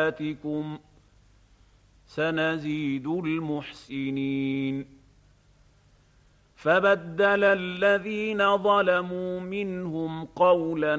سيئاتكم سنزيد المحسنين فبدل الذين ظلموا منهم قولا